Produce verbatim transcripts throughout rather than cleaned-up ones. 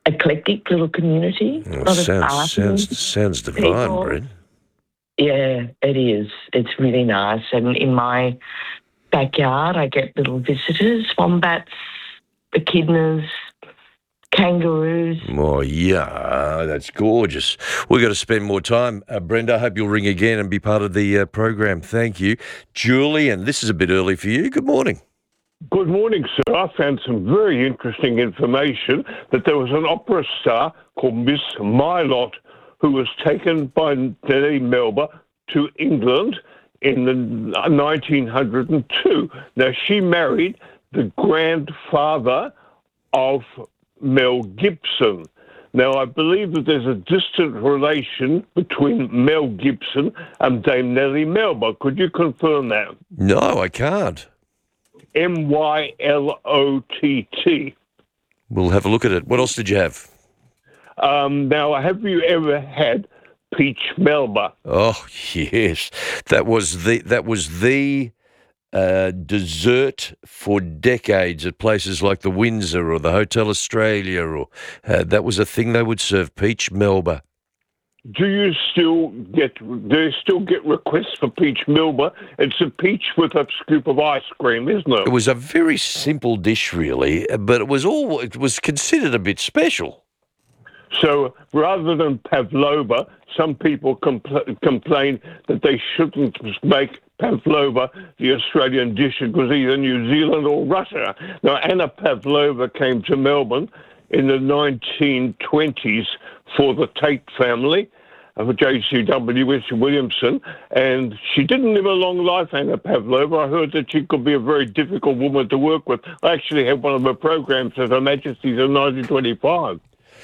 eclectic little community. Oh, a lot sounds, of art sounds, sounds divine, people. Brent. Yeah, it is. It's really nice. And in my backyard, I get little visitors, wombats, echidnas, kangaroos. Oh, yeah, that's gorgeous. We've got to spend more time. Uh, Brenda, I hope you'll ring again and be part of the uh, program. Thank you. Julian, this is a bit early for you. Good morning. Good morning, sir. I found some very interesting information that there was an opera star called Miss Mylott who was taken by Nellie Melba to England in the nineteen oh two. Now, she married the grandfather of Mel Gibson. Now, I believe that there's a distant relation between Mel Gibson and Dame Nellie Melba. Could you confirm that? No, I can't. M Y L O T T. We'll have a look at it. What else did you have? Um, now, have you ever had peach Melba? Oh, yes. That was the that was the uh, dessert for decades at places like the Windsor or the Hotel Australia. Or uh, that was a thing they would serve, peach Melba. Do you still get, do you still get requests for peach Melba? It's a peach with a scoop of ice cream, isn't it? It was a very simple dish, really, but it was all it was considered a bit special. So rather than pavlova, some people compl- complain that they shouldn't make pavlova the Australian dish. It was either New Zealand or Russia. Now, Anna Pavlova came to Melbourne in the nineteen twenties for the Tate family, of J C W Richard Williamson, and she didn't live a long life, Anna Pavlova. I heard that she could be a very difficult woman to work with. I actually had one of her programs at Her Majesty's in nineteen twenty-five.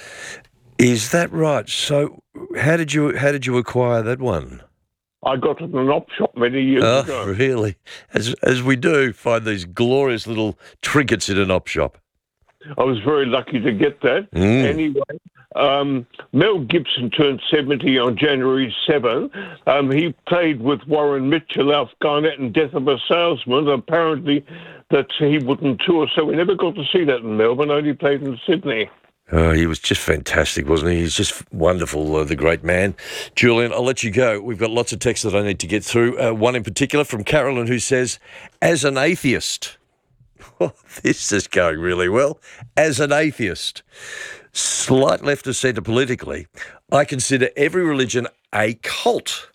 Is that right? So, how did you how did you acquire that one? I got it in an op shop many years oh, ago. Really? As as we do find these glorious little trinkets in an op shop. I was very lucky to get that. Mm. Anyway, um, Mel Gibson turned seventy on January seventh. Um, he played with Warren Mitchell, Alf Garnett, and Death of a Salesman. Apparently, that he wouldn't tour, so we never got to see that in Melbourne. Only played in Sydney. Oh, he was just fantastic, wasn't he? He's just wonderful, uh, the great man. Julian, I'll let you go. We've got lots of texts that I need to get through. Uh, one in particular from Carolyn who says, as an atheist, oh, this is going really well, as an atheist, slight left of centre politically, I consider every religion a cult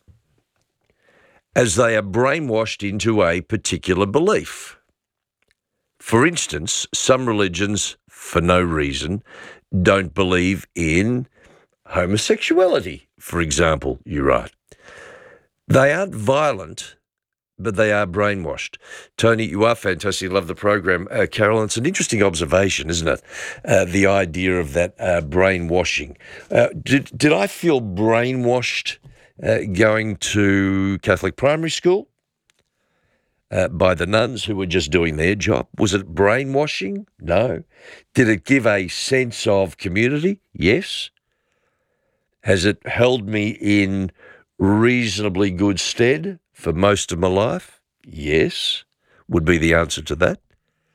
as they are brainwashed into a particular belief. For instance, some religions, for no reason, don't believe in homosexuality, for example, you write. They aren't violent, but they are brainwashed. Tony, you are fantastic. Love the program. Uh, Carolyn, it's an interesting observation, isn't it? Uh, the idea of that uh, brainwashing. Uh, did, did I feel brainwashed uh, going to Catholic primary school? Uh, by the nuns who were just doing their job? Was it brainwashing? No. Did it give a sense of community? Yes. Has it held me in reasonably good stead for most of my life? Yes, would be the answer to that.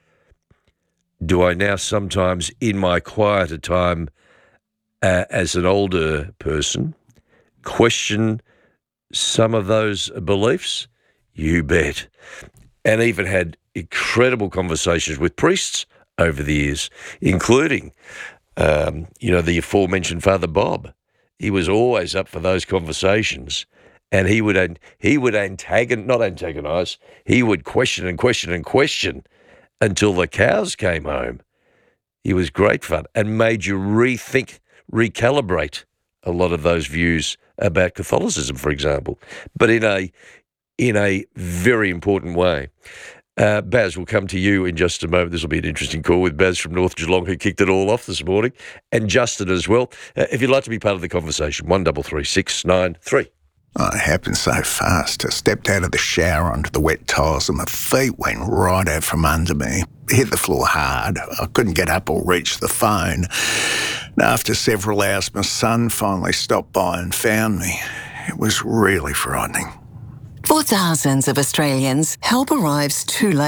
Do I now sometimes, in my quieter time uh, as an older person, question some of those beliefs? You bet. And even had incredible conversations with priests over the years, including, um, you know, the aforementioned Father Bob. He was always up for those conversations, and he would he would antagon not antagonise. He would question and question and question until the cows came home. He was great fun and made you rethink, recalibrate a lot of those views about Catholicism, for example, but in a in a very important way. Uh, Baz, will come to you in just a moment. This will be an interesting call with Baz from North Geelong, who kicked it all off this morning, and Justin as well. Uh, if you'd like to be part of the conversation, one double three six nine three. Oh, it happened so fast. I stepped out of the shower onto the wet tiles and my feet went right out from under me. Hit the floor hard. I couldn't get up or reach the phone. And after several hours, my son finally stopped by and found me. It was really frightening. For thousands of Australians, help arrives too late.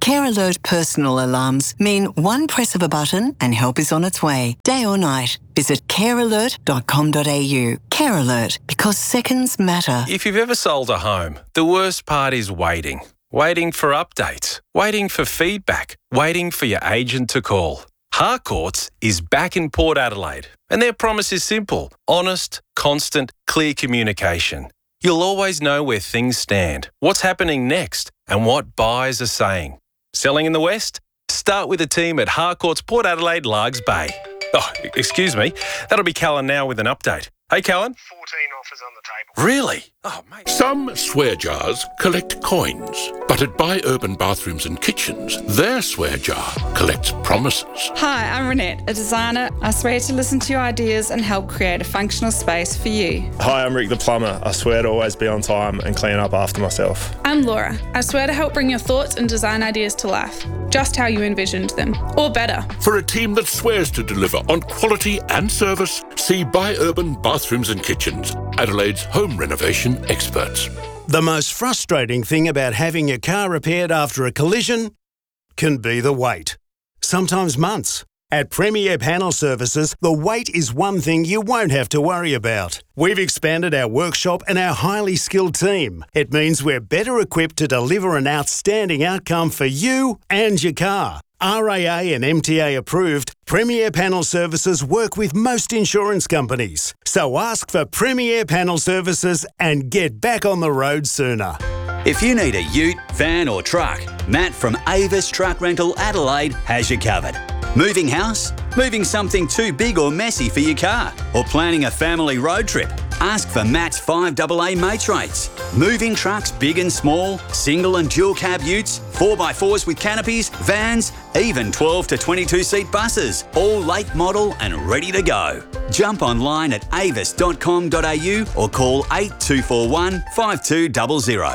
Care Alert personal alarms mean one press of a button and help is on its way, day or night. Visit care alert dot com dot a u. Care Alert, because seconds matter. If you've ever sold a home, the worst part is waiting. Waiting for updates, waiting for feedback, waiting for your agent to call. Harcourts is back in Port Adelaide, and their promise is simple: honest, constant, clear communication. You'll always know where things stand, what's happening next, and what buyers are saying. Selling in the West? Start with a team at Harcourts Port Adelaide, Largs Bay. Oh, excuse me. That'll be Callan now with an update. Hey, Callan. fourteen offers on the table. Really? Oh, mate. Some swear jars collect coins, but at Buy Urban Bathrooms and Kitchens, their swear jar collects promises. Hi, I'm Renette, a designer. I swear to listen to your ideas and help create a functional space for you. Hi, I'm Rick the plumber. I swear to always be on time and clean up after myself. I'm Laura. I swear to help bring your thoughts and design ideas to life, just how you envisioned them, or better. For a team that swears to deliver on quality and service, see Buy Urban Bathrooms and Kitchens, Adelaide's home renovation experts. The most frustrating thing about having your car repaired after a collision can be the wait. Sometimes months. At Premier Panel Services, the wait is one thing you won't have to worry about. We've expanded our workshop and our highly skilled team. It means we're better equipped to deliver an outstanding outcome for you and your car. R A A and M T A approved, Premier Panel Services work with most insurance companies. So ask for Premier Panel Services and get back on the road sooner. If you need a ute, van or truck, Matt from Avis Truck Rental Adelaide has you covered. Moving house? Moving something too big or messy for your car? Or planning a family road trip? Ask for Matt's five A A mates rates. Moving trucks big and small, single and dual cab utes, four by fours with canopies, vans, even twelve to twenty-two seat buses, all late model and ready to go. Jump online at avis dot com dot a u or call eight two four one, five two zero zero.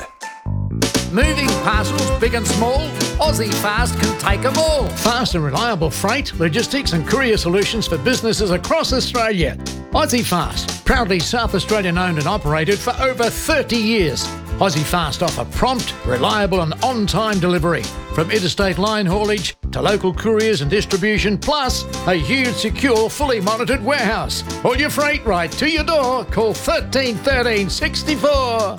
Moving parcels big and small? Aussie Fast can take them all. Fast and reliable freight, logistics and courier solutions for businesses across Australia. Aussie Fast, proudly South Australian owned and operated for over thirty years. Aussie Fast offer prompt, reliable and on-time delivery. From interstate line haulage to local couriers and distribution, plus a huge, secure, fully monitored warehouse. All your freight right to your door. Call thirteen thirteen sixty-four.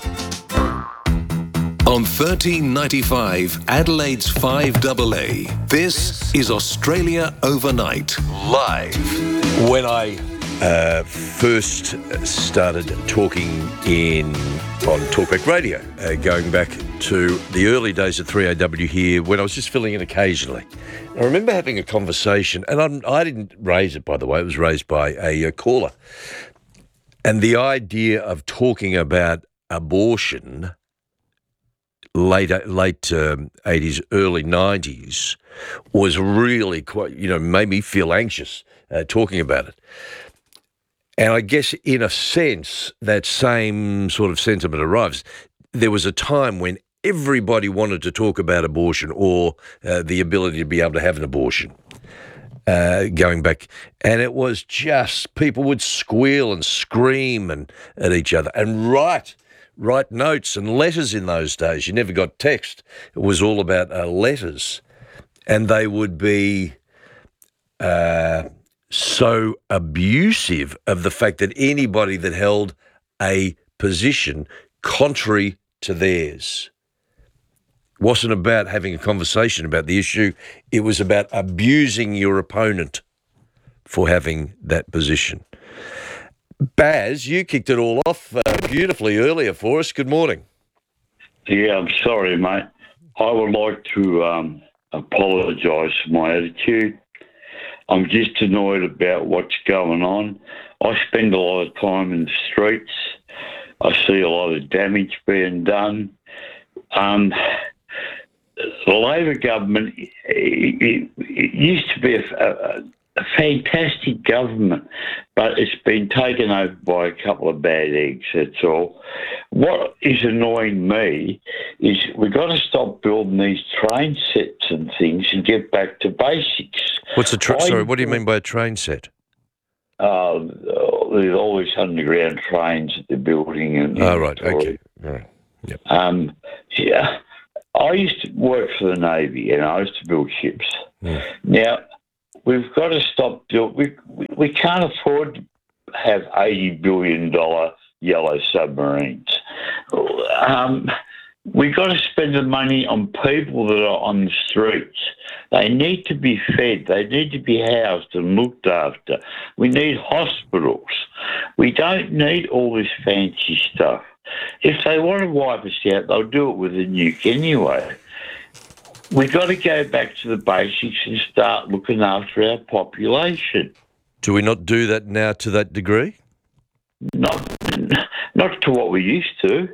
On thirteen ninety-five, Adelaide's five A A, this is Australia Overnight, live. When I uh, first started talking in on Talkback Radio, uh, going back to the early days of three A W here, when I was just filling in occasionally, I remember having a conversation, and I'm, I didn't raise it, by the way, it was raised by a, a caller, and the idea of talking about abortion late late um, eighties, early nineties was really quite, you know, made me feel anxious uh, talking about it. And I guess in a sense, that same sort of sentiment arrives. There was a time when everybody wanted to talk about abortion or uh, the ability to be able to have an abortion. Uh, going back, and it was just, people would squeal and scream and at each other and write write notes and letters in those days. You never got text. It was all about uh, letters. And they would be uh, so abusive of the fact that anybody that held a position contrary to theirs wasn't about having a conversation about the issue. It was about abusing your opponent for having that position. Baz, you kicked it all off uh, beautifully earlier for us. Good morning. Yeah, I'm sorry, mate. I would like to um, apologise for my attitude. I'm just annoyed about what's going on. I spend a lot of time in the streets. I see a lot of damage being done. Um, the Labor government, it, it, it used to be a, a A fantastic government, but it's been taken over by a couple of bad eggs, that's all. What is annoying me is we've got to stop building these train sets and things and get back to basics. What's a tra- sorry, what do you mean by a train set? Uh, there's all these underground trains that they're building. And, oh, right, okay. All right. Yep. Um, yeah, I used to work for the Navy, and I used to build ships. Mm. Now, we've got to stop build. We we can't afford to have eighty billion dollar yellow submarines. Um, we've got to spend the money on people that are on the streets. They need to be fed. They need to be housed and looked after. We need hospitals. We don't need all this fancy stuff. If they want to wipe us out, they'll do it with a nuke anyway. We've got to go back to the basics and start looking after our population. Do we not do that now to that degree? Not, not to what we used to.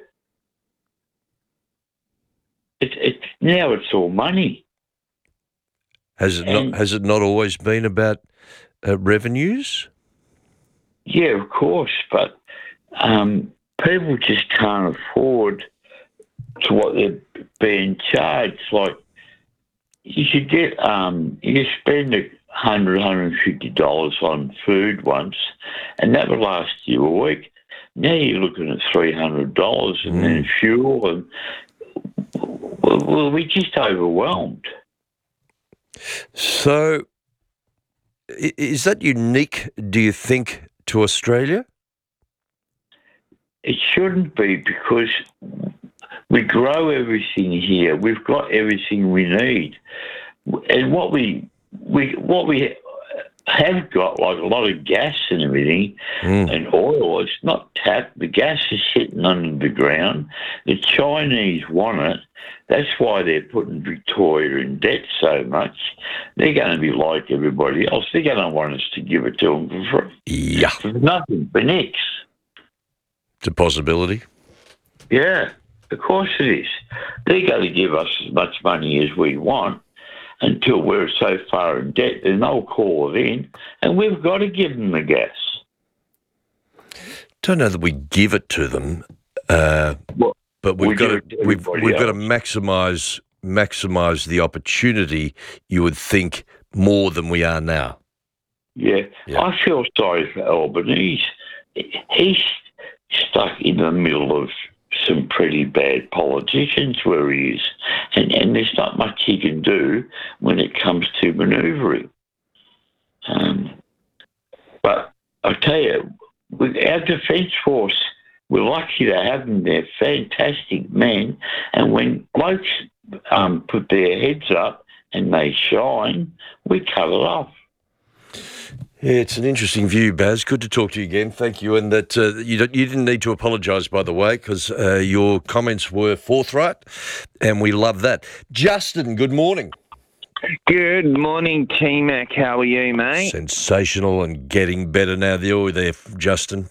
It, it, now it's all money. Has it not? Has it not always been about uh, revenues? Yeah, of course, but um, people just can't afford to what they're being charged. Like you should get, um, you spend a hundred, hundred fifty dollars on food once, and that would last you a week. Now you're looking at three hundred dollars, and mm. then fuel, and well, we're just overwhelmed. So, is that unique, do you think, to Australia? It shouldn't be, because we grow everything here. We've got everything we need. And what we we what we have got, like a lot of gas and everything, mm. and oil, it's not tapped. The gas is sitting under the ground. The Chinese want it. That's why they're putting Victoria in debt so much. They're going to be like everybody else. They're going to want us to give it to them for free. Yeah. For nothing, for nix. It's a possibility. Yeah, of course it is. They're going to give us as much money as we want until we're so far in debt, then they'll call it in, and we've got to give them the gas. Don't know that we give it to them, uh, well, but we've we got to to we've we've got to else. maximise maximise the opportunity. You would think more than we are now. Yeah, yeah. I feel sorry for Albanese. He's stuck in the middle of some pretty bad politicians where he is, and, and there's not much he can do when it comes to manoeuvring. Um, but I tell you, with our Defence Force, we're lucky to have them. They're fantastic men, and when blokes um, put their heads up and they shine, we cut it off. Yeah, it's an interesting view, Baz. Good to talk to you again. Thank you. And that uh, you, don't, you didn't need to apologise, by the way, because uh, your comments were forthright, and we love that. Justin, good morning. Good morning, T-Mac. How are you, mate? Sensational and getting better now. You're there, Justin.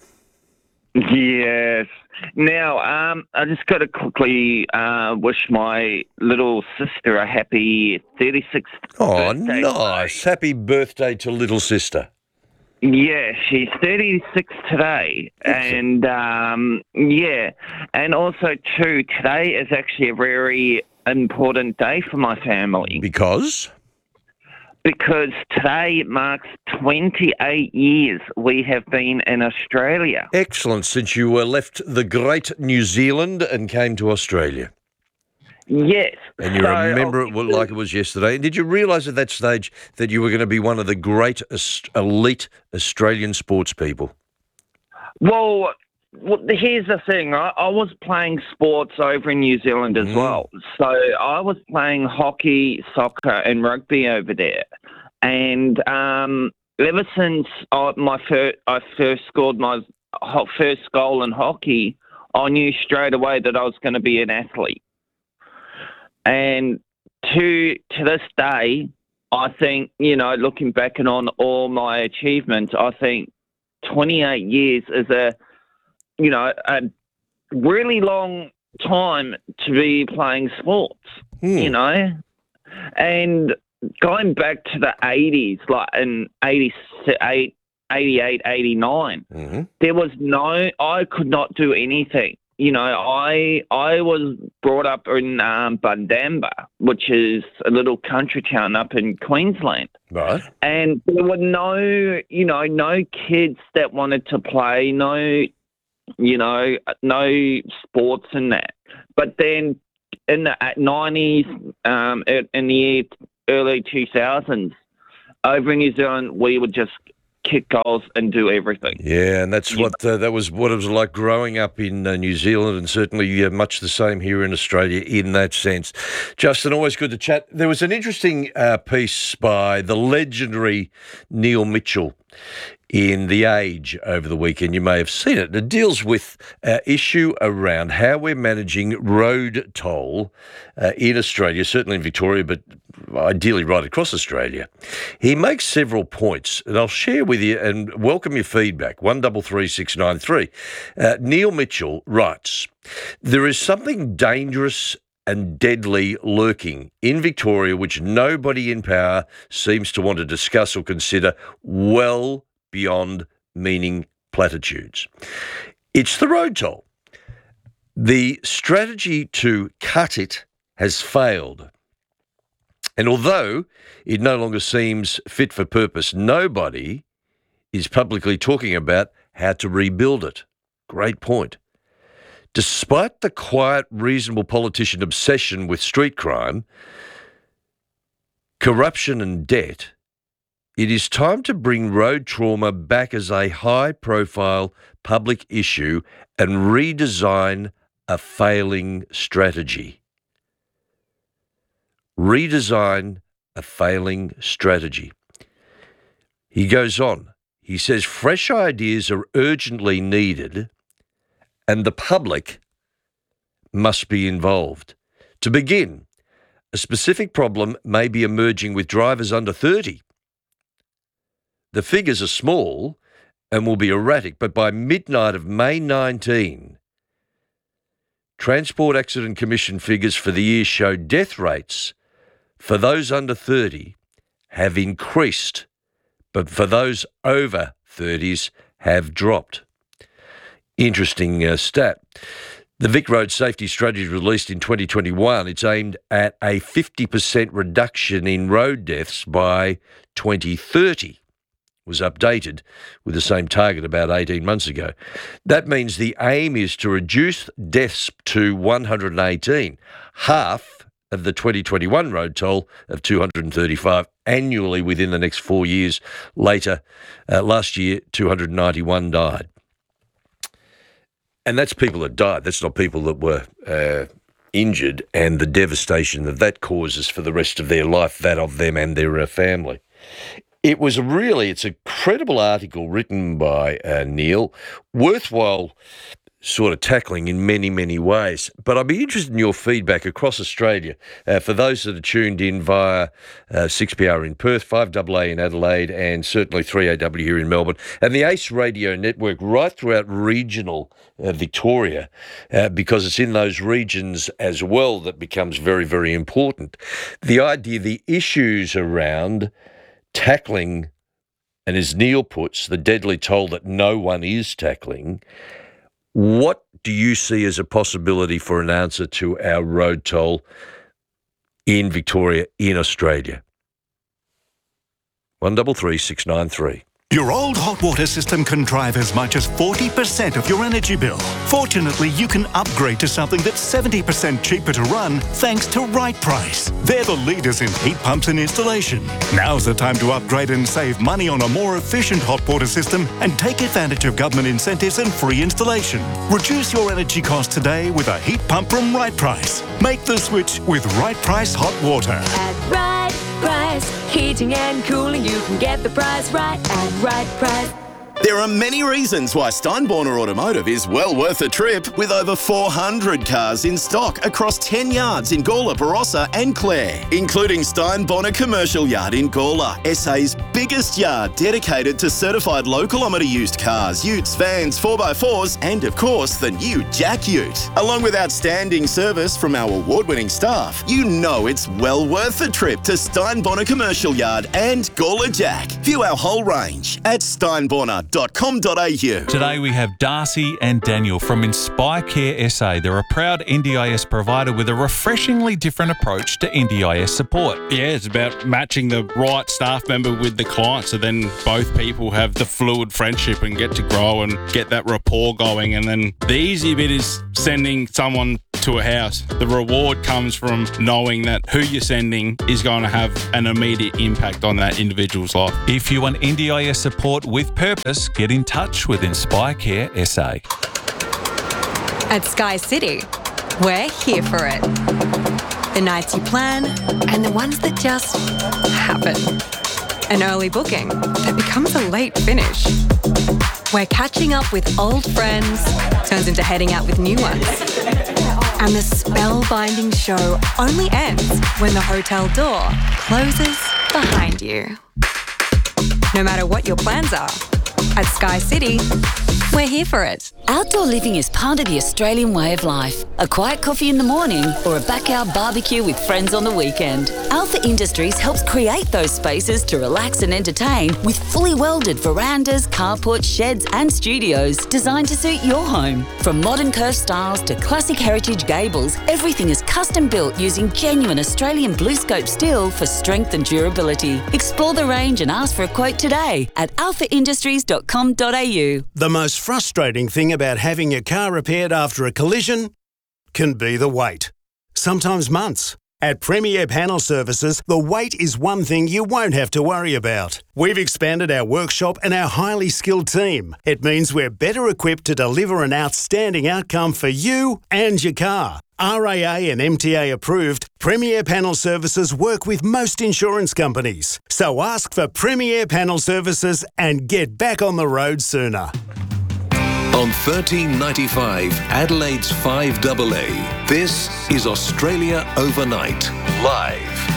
Yes. Now, um, I just got to quickly uh, wish my little sister a happy thirty-sixth Oh, birthday. nice. Happy birthday to little sister. Yeah, she's thirty-six today. And, um, yeah, and also, too, today is actually a very important day for my family. Because? Because today marks twenty-eight years we have been in Australia. Excellent, since you uh, left the great New Zealand and came to Australia. Yes. And you so remember it like it was yesterday. And did you realise at that stage that you were going to be one of the great elite Australian sports people? Well, well here's the thing. I, I was playing sports over in New Zealand as mm. well. So I was playing hockey, soccer and rugby over there. And um, ever since I, my fir- I first scored my ho- first goal in hockey, I knew straight away that I was going to be an athlete. And to to this day, I think, you know, looking back on all my achievements, I think twenty-eight years is a, you know, a really long time to be playing sports, hmm. you know. And going back to the eighties, like in eighty-eight, eighty-eight, eighty-nine, mm-hmm. there was no, I could not do anything. You know, I I was brought up in um, Bundamba, which is a little country town up in Queensland. Right. And there were no, you know, no kids that wanted to play, no, you know, no sports and that. But then in the at nineties, um, in in the year early two thousands, over in New Zealand, we would just kick goals and do everything. Yeah, and that's what uh, that was what it was like growing up in uh, New Zealand, and certainly uh, much the same here in Australia in that sense. Justin, always good to chat. There was an interesting uh, piece by the legendary Neil Mitchell in The Age over the weekend. You may have seen it. It deals with an uh, issue around how we're managing road toll uh, in Australia, certainly in Victoria, but ideally right across Australia. He makes several points, and I'll share with you and welcome your feedback. one double three six nine three. Uh, Neil Mitchell writes, "There is something dangerous and deadly lurking in Victoria which nobody in power seems to want to discuss or consider well beyond meaning platitudes. It's the road toll. The strategy to cut it has failed. And although it no longer seems fit for purpose, nobody is publicly talking about how to rebuild it." Great point. "Despite the quiet, reasonable politician obsession with street crime, corruption and debt, it is time to bring road trauma back as a high-profile public issue and redesign a failing strategy." Redesign a failing strategy. He goes on. He says, "Fresh ideas are urgently needed and the public must be involved. To begin, a specific problem may be emerging with drivers under thirty. The figures are small and will be erratic, but by midnight of May nineteenth, Transport Accident Commission figures for the year show death rates for those under thirty have increased, but for those over thirties have dropped." Interesting uh, stat. The Vic Road Safety Strategy released in twenty twenty-one, it's aimed at a fifty percent reduction in road deaths by twenty thirty. Was updated with the same target about eighteen months ago. That means the aim is to reduce deaths to one hundred eighteen, half of the twenty twenty-one road toll of two hundred thirty-five annually within the next four years. Later, uh, last year, two hundred ninety-one died. And that's people that died. That's not people that were uh, injured, and the devastation that that causes for the rest of their life, that of them and their uh, family. It was really, it's a credible article written by uh, Neil, worthwhile sort of tackling in many, many ways. But I'd be interested in your feedback across Australia. Uh, for those that are tuned in via uh, six P R in Perth, five A A in Adelaide, and certainly three A W here in Melbourne, and the ACE Radio Network right throughout regional uh, Victoria, uh, because it's in those regions as well that becomes very, very important. The idea, the issues around tackling, and as Neil puts, the deadly toll that no one is tackling. What do you see as a possibility for an answer to our road toll in Victoria, in Australia? one double three six nine three. Your old hot water system can drive as much as forty percent of your energy bill. Fortunately, you can upgrade to something that's seventy percent cheaper to run thanks to Right Price. They're the leaders in heat pumps and installation. Now's the time to upgrade and save money on a more efficient hot water system and take advantage of government incentives and free installation. Reduce your energy costs today with a heat pump from Right Price. Make the switch with Right Price Hot Water. At Right Price, heating and cooling, you can get the price right at Right Price. There are many reasons why Steinborner Automotive is well worth a trip, with over four hundred cars in stock across ten yards in Gawler, Barossa and Clare, including Steinborner Commercial Yard in Gawler, S A's biggest yard dedicated to certified low-kilometre used cars, utes, vans, four by fours and, of course, the new Jack Ute. Along with outstanding service from our award-winning staff, you know it's well worth a trip to Steinborner Commercial Yard and Gawler Jack. View our whole range at steinborner dot com dot a u. Today we have Darcy and Daniel from Inspire Care S A. They're a proud N D I S provider with a refreshingly different approach to N D I S support. Yeah, it's about matching the right staff member with the client, so then both people have the fluid friendship and get to grow and get that rapport going. And then the easy bit is sending someone to a house. The reward comes from knowing that who you're sending is going to have an immediate impact on that individual's life. If you want N D I S support with purpose, get in touch with Inspire Care S A. At Sky City, we're here for it. The nights you plan and the ones that just happen. An early booking that becomes a late finish. Where catching up with old friends turns into heading out with new ones. And the spellbinding show only ends when the hotel door closes behind you. No matter what your plans are, at Sky City, we're here for it. Outdoor living is part of the Australian way of life. A quiet coffee in the morning or a backyard barbecue with friends on the weekend. Alpha Industries helps create those spaces to relax and entertain with fully welded verandas, carports, sheds and studios designed to suit your home. From modern curved styles to classic heritage gables, everything is custom built using genuine Australian BlueScope steel for strength and durability. Explore the range and ask for a quote today at alpha industries dot com dot a u. The most frustrating thing about having your car repaired after a collision can be the wait. Sometimes months. At Premier Panel Services, the wait is one thing you won't have to worry about. We've expanded our workshop and our highly skilled team. It means we're better equipped to deliver an outstanding outcome for you and your car. R A A and M T A approved, Premier Panel Services work with most insurance companies. So ask for Premier Panel Services and get back on the road sooner. On thirteen ninety-five, Adelaide's five A A, this is Australia Overnight, live.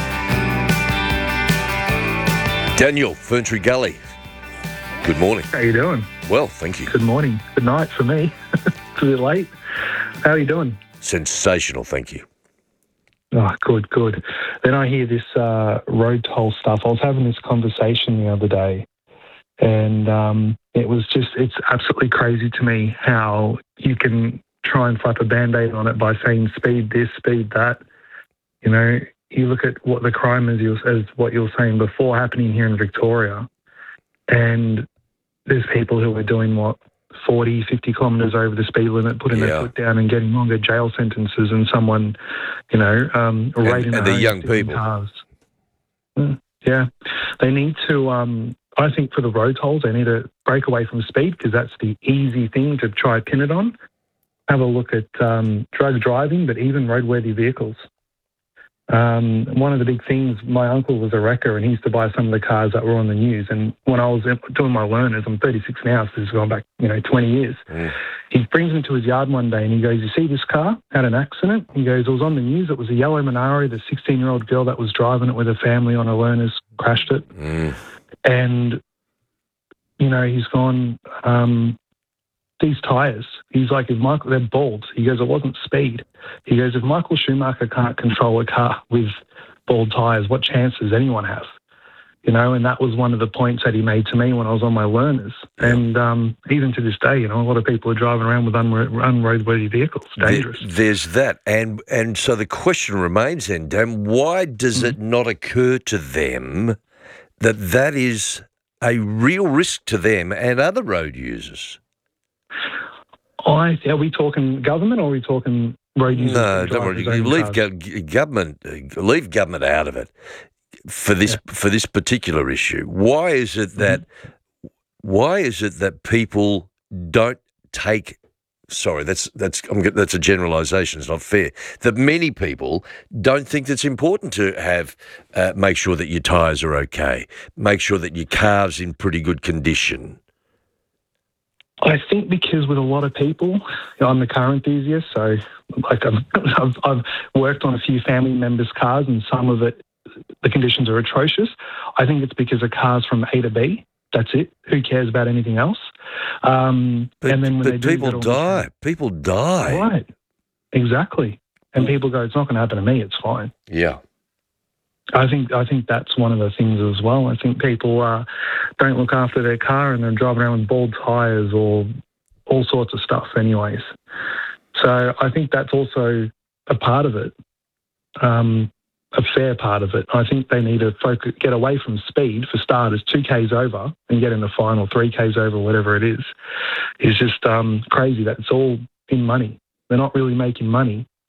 Daniel, Ferntree Gully. Good morning. How you doing? Well, thank you. Good morning. Good night for me. It's a bit late. How are you doing? Sensational, thank you. Oh, good, good. Then I hear this uh, road toll stuff. I was having this conversation the other day, and um, it was just, it's absolutely crazy to me how you can try and slap a Band-Aid on it by saying speed this, speed that. You know, you look at what the crime is, as what you were saying before, happening here in Victoria, and there's people who are doing, what, forty, fifty kilometres over the speed limit, putting Yeah. their foot down and getting longer jail sentences, and someone, you know, um, And, raiding and their the own young sticking people. cars. Mm, Yeah. They need to, um, I think for the road tolls, they need to break away from speed because that's the easy thing to try pin it on. Have a look at um, drug driving, but even roadworthy vehicles. Um, one of the big things, my uncle was a wrecker and he used to buy some of the cars that were on the news. And when I was doing my learners, I'm thirty-six now, so this is going back, you know, twenty years. Mm. He brings them to his yard one day and he goes, you see this car had an accident? He goes, it was on the news. It was a yellow Minari. The sixteen-year-old girl that was driving it with her family on her learners crashed it. Mm. And, you know, he's gone, um, these tyres, he's like, if Michael, they're bald. He goes, it wasn't speed. He goes, if Michael Schumacher can't control a car with bald tyres, what chance does anyone have? You know, and that was one of the points that he made to me when I was on my learners. And um, even to this day, you know, a lot of people are driving around with unro- unroadworthy vehicles. Dangerous. There- there's that. And and so the question remains then, Dan, why does Mm-hmm. it not occur to them that that is a real risk to them and other road users? I, are we talking government or are we talking road users? No, and don't worry. drivers' You own leave cars? go- g- government, uh, leave government out of it for this for this particular issue. Why is it that? Why is it that people don't take? Sorry, that's that's I'm, get- that's a generalisation. It's not fair. That many people don't think it's important to have uh, make sure that your tyres are okay, make sure that your car's in pretty good condition. I think because with a lot of people, you know, I'm the car enthusiast, so like I've, I've, I've worked on a few family members' cars, and some of it, the conditions are atrocious. I think it's because the car's from A to B. That's it. Who cares about anything else? Um, But, and then when they but do people get all die. People die. right, exactly. And people go, "It's not going to happen to me. It's fine." Yeah. I think I think that's one of the things as well. I think people uh, don't look after their car and they're driving around with bald tyres or all sorts of stuff anyways. So I think that's also a part of it, um, a fair part of it. I think they need to focus, get away from speed for starters, two Ks over and get in the final, three Ks over, whatever it is. It's just um, crazy that it's all in money. They're not really making money.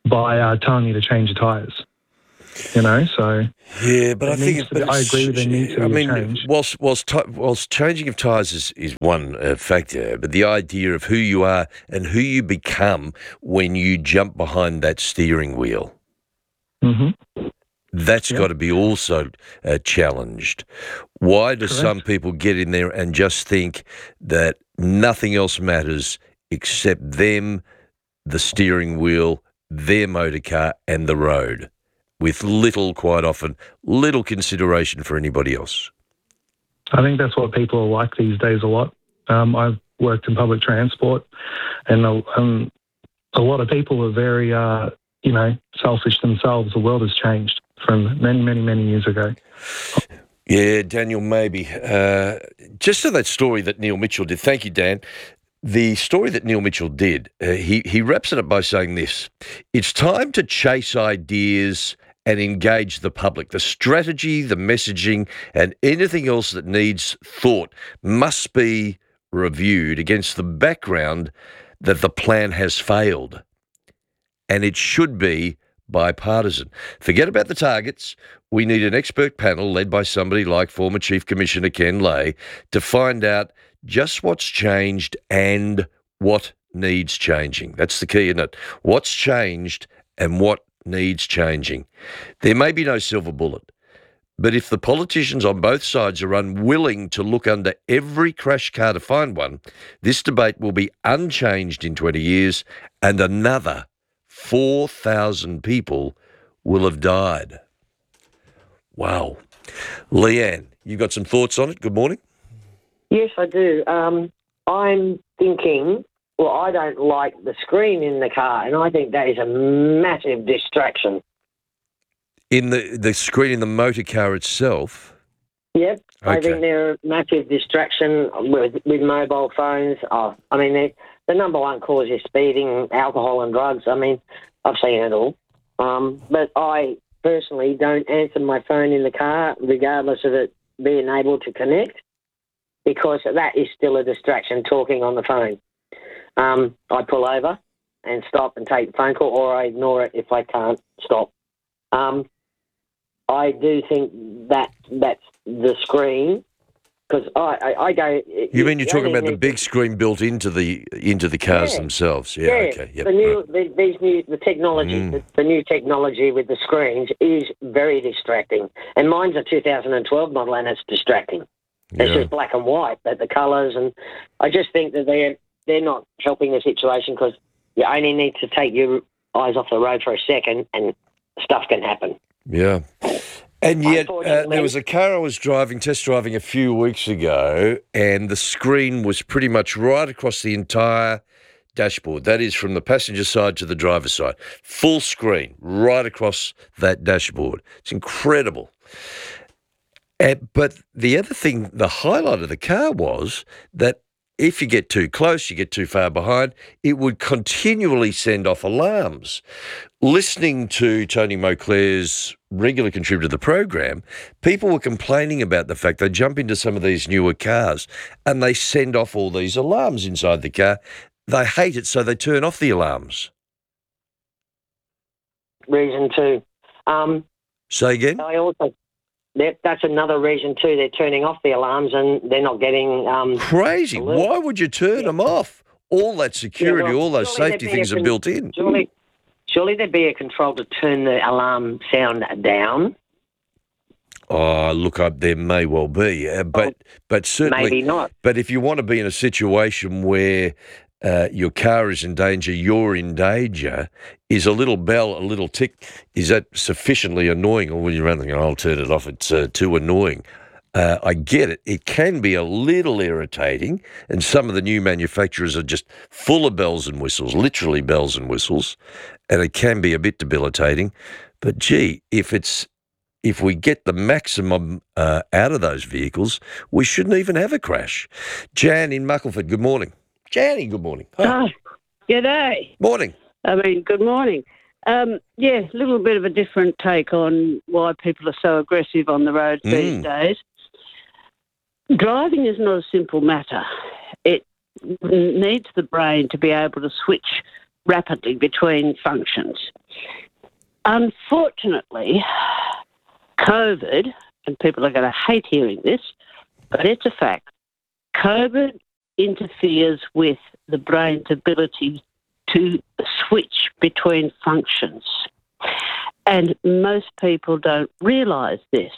by uh, telling you to change your tyres. You know, so yeah, but I think it's, but I agree with there needs to be I mean, a change. whilst whilst t- whilst changing of tyres is is one uh, factor, but the idea of who you are and who you become when you jump behind that steering wheel, mm-hmm. that's Yep. got to be also uh, challenged. Why do Correct. some people get in there and just think that nothing else matters except them, the steering wheel, their motor car, and the road, with little, quite often, little consideration for anybody else? I think that's what people are like these days a lot. Um, I've worked in public transport, and a, um, a lot of people are very, uh, you know, selfish themselves. The world has changed from many, many, many years ago. Yeah, Daniel, maybe. Uh, just to that story that Neil Mitchell did. Thank you, Dan. The story that Neil Mitchell did, uh, he, he wraps it up by saying this: it's time to chase ideas and engage the public. The strategy, the messaging, and anything else that needs thought must be reviewed against the background that the plan has failed. And it should be bipartisan. Forget about the targets. We need an expert panel led by somebody like former Chief Commissioner Ken Lay to find out just what's changed and what needs changing. That's the key, isn't it? What's changed and what needs changing. There may be no silver bullet, but if the politicians on both sides are unwilling to look under every crash car to find one, this debate will be unchanged in twenty years and another four thousand people will have died. Wow. Leanne, you got some thoughts on it? Good morning. Yes, I do. Um, I'm thinking, well, I don't like the screen in the car, and I think that is a massive distraction. In the, the screen in the motor car itself? Yep, I Okay. think they're a massive distraction with, with mobile phones. Oh, I mean, they, the number one cause is speeding, alcohol and drugs. I mean, I've seen it all. Um, but I personally don't answer my phone in the car, regardless of it being able to connect, because that is still a distraction, talking on the phone. Um, I pull over and stop and take the phone call, or I ignore it if I can't stop. Um, I do think that that's the screen, because I, I, I go... You mean you're talking only about the need- big screen built into the into the cars Yeah. themselves? Yeah, okay. Yep. the new, the, these new, the technology, Mm. the, the new technology with the screens is very distracting. And mine's a two thousand twelve model, and it's distracting. It's Yeah. just black and white, but the colours, and I just think that they're they're not helping the situation, because you only need to take your eyes off the road for a second, and stuff can happen. Yeah. And yet, uh, there was a car I was driving, test driving a few weeks ago, and the screen was pretty much right across the entire dashboard. That is, from the passenger side to the driver's side. Full screen, right across that dashboard. It's incredible. Uh, but the other thing, the highlight of the car was that if you get too close, you get too far behind, it would continually send off alarms. Listening to Tony Moclair's regular contributor to the program, people were complaining about the fact they jump into some of these newer cars and they send off all these alarms inside the car. They hate it, so they turn off the alarms. Reason two. Um, Say again? I also... That, that's another reason too. They're turning off the alarms, and they're not getting um, Crazy. alerts. Why would you turn them off? All that security, Yeah, well, all those surely safety there'd be things a are con- built in. Surely, surely there'd be a control to turn the alarm sound down. Oh, look, up there may well be, uh, but but certainly maybe not. But if you want to be in a situation where uh, your car is in danger, you're in danger, is a little bell, a little tick, is that sufficiently annoying? Or when you're running, I'll turn it off. It's uh, too annoying. Uh, I get it. It can be a little irritating, and some of the new manufacturers are just full of bells and whistles, literally bells and whistles, and it can be a bit debilitating. But gee, if it's if we get the maximum uh, out of those vehicles, we shouldn't even have a crash. Jan in Muckleford, good morning. Janny, good morning. Hi. Oh, g'day. Morning. I mean, good morning. Um, yeah, a little bit of a different take on why people are so aggressive on the roads Mm. these days. Driving is not a simple matter. It needs the brain to be able to switch rapidly between functions. Unfortunately, COVID, and people are going to hate hearing this, but it's a fact, COVID interferes with the brain's ability to switch between functions. And most people don't realise this.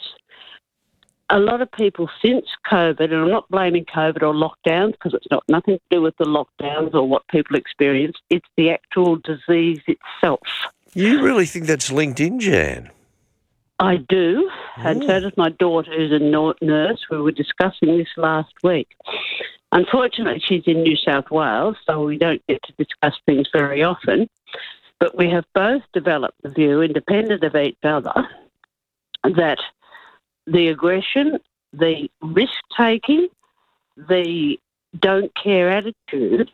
A lot of people since COVID, and I'm not blaming COVID or lockdowns because it's not nothing to do with the lockdowns or what people experience, it's the actual disease itself. You really think that's linked in, Jan? I do, and so does my daughter, who's a no- nurse. We were discussing this last week. Unfortunately, she's in New South Wales, so we don't get to discuss things very often. But we have both developed the view, independent of each other, that the aggression, the risk-taking, the don't-care attitude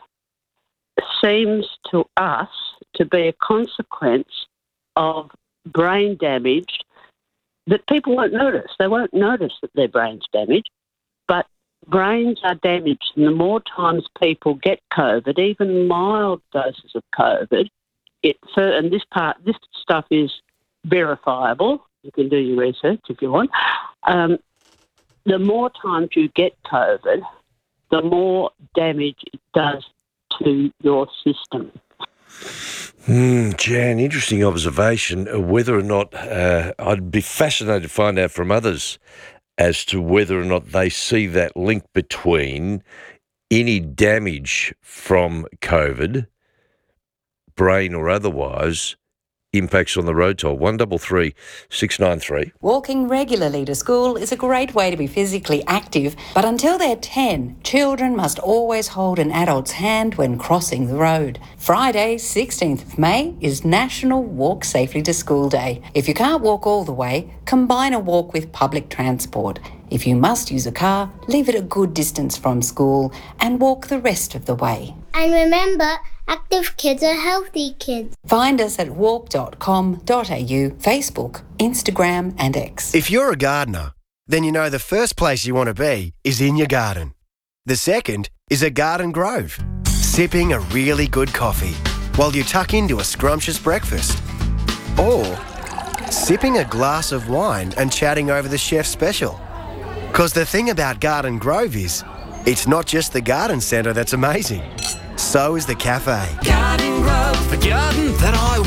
seems to us to be a consequence of brain damage that people won't notice. They won't notice that their brain's damaged, but brains are damaged, and the more times people get COVID, even mild doses of COVID, it and this part, this stuff is verifiable. You can do your research if you want. Um, the more times you get COVID, the more damage it does to your system. Mm, Jan, interesting observation. Uh, whether or not, uh, I'd be fascinated to find out from others as to whether or not they see that link between any damage from COVID, brain or otherwise, impacts on the road toll. one double three six nine three. Walking regularly to school is a great way to be physically active, but until they're ten, children must always hold an adult's hand when crossing the road. Friday, sixteenth of May, is National Walk Safely to School Day. If you can't walk all the way, combine a walk with public transport. If you must use a car, leave it a good distance from school and walk the rest of the way. And remember, active kids are healthy kids. Find us at walk dot com dot a u, Facebook, Instagram and X. If you're a gardener, then you know the first place you want to be is in your garden. The second is a garden grove, sipping a really good coffee while you tuck into a scrumptious breakfast. Or sipping a glass of wine and chatting over the chef's special. Because the thing about Garden Grove is, it's not just the garden centre that's amazing. So is the cafe. Garden Grove, the garden that I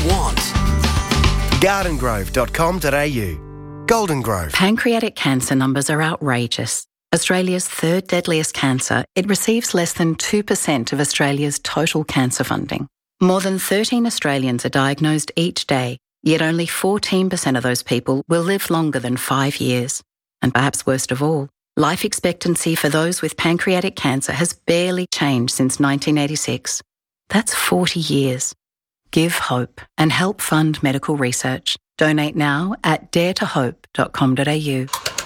want. garden grove dot com dot a u. Golden Grove. Pancreatic cancer numbers are outrageous. Australia's third deadliest cancer, it receives less than two percent of Australia's total cancer funding. More than thirteen Australians are diagnosed each day, yet only fourteen percent of those people will live longer than five years. And perhaps worst of all, life expectancy for those with pancreatic cancer has barely changed since nineteen eighty-six. That's forty years. Give hope and help fund medical research. Donate now at dare to hope dot com dot a u.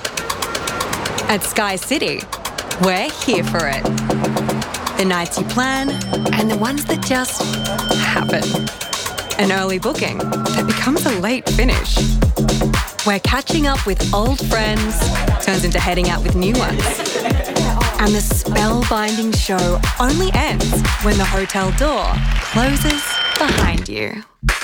At Sky City, we're here for it. The nights you plan and the ones that just happen. An early booking that becomes a late finish. Where catching up with old friends turns into heading out with new ones. And the spellbinding show only ends when the hotel door closes behind you.